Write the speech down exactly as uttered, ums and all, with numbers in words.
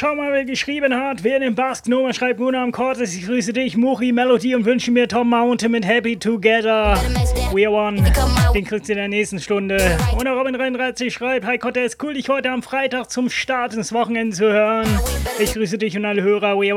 schau mal, wer geschrieben hat. Wer den Basque Nummer schreibt, Guna am Cortes. Ich grüße dich, Muchi, Melody und wünsche mir Tom Mountain mit Happy Together. We are one. Den kriegst du in der nächsten Stunde. Und der Robin dreiunddreißig schreibt, hi Cortes, cool, dich heute am Freitag zum Start ins Wochenende zu hören. Ich grüße dich und alle Hörer. We are